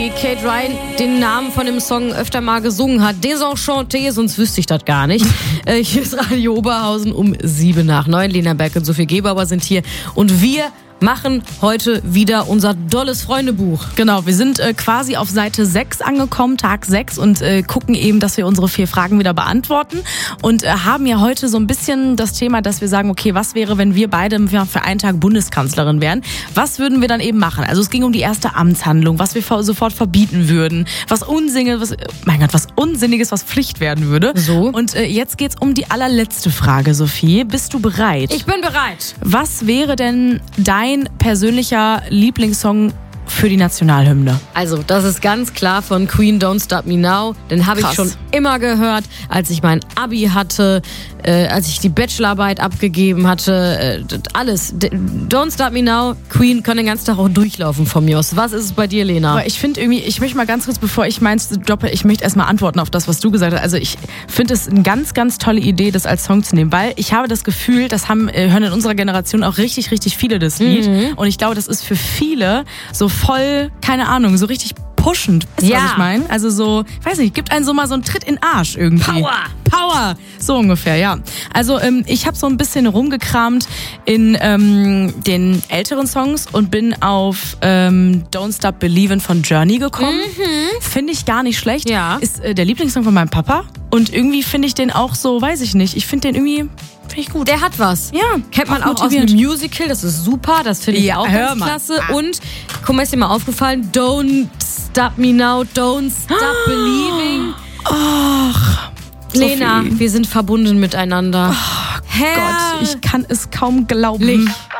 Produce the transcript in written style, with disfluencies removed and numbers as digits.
Kate Ryan den Namen von dem Song öfter mal gesungen hat. Desenchanté, sonst wüsste ich das gar nicht. Hier ist Radio Oberhausen um 7:09. Lena Berg und Sophie Gebauer sind hier und wir machen heute wieder unser dolles Freundebuch. Genau, wir sind quasi auf Seite 6 angekommen, Tag 6 und gucken eben, dass wir unsere 4 Fragen wieder beantworten und haben ja heute so ein bisschen das Thema, dass wir sagen, okay, was wäre, wenn wir beide für einen Tag Bundeskanzlerin wären? Was würden wir dann eben machen? Also es ging um die erste Amtshandlung, was wir sofort verbieten würden, was Unsinniges, was Pflicht werden würde. So. Und jetzt geht's um die allerletzte Frage, Sophie. Bist du bereit? Ich bin bereit. Was wäre denn dein persönlicher Lieblingssong für die Nationalhymne? Also, das ist ganz klar von Queen, Don't Stop Me Now. Den habe ich schon immer gehört, als ich mein Abi hatte, als ich die Bachelorarbeit abgegeben hatte, alles. Don't Stop Me Now, Queen kann den ganzen Tag auch durchlaufen von mir aus. Was ist es bei dir, Lena? Aber ich finde irgendwie, ich möchte mal ganz kurz, bevor ich meins droppe, ich möchte erstmal antworten auf das, was du gesagt hast. Also ich finde es eine ganz, ganz tolle Idee, das als Song zu nehmen, weil ich habe das Gefühl, das hören in unserer Generation auch richtig, richtig viele das Lied. Und ich glaube, das ist für viele so voll, keine Ahnung, so richtig pushend. Weißt du, was ich meine? Also so, ich weiß nicht, gibt einen so mal so einen Tritt in den Arsch irgendwie. Power! So ungefähr, ja. Also ich habe so ein bisschen rumgekramt in den älteren Songs und bin auf Don't Stop Believin' von Journey gekommen. Finde ich gar nicht schlecht. Ja. Ist der Lieblingssong von meinem Papa. Und irgendwie finde ich den auch so, weiß ich nicht, ich finde den irgendwie... Finde ich gut. Der hat was. Ja. Kennt man auch aus einem Musical, das ist super, das finde ich auch ganz klasse. Und, guck mal, ist dir mal aufgefallen, Don't Stop Me Now, Don't Stop Believing. Ach, Lena, Sophie. wir sind verbunden miteinander. Gott, ich kann es kaum glauben.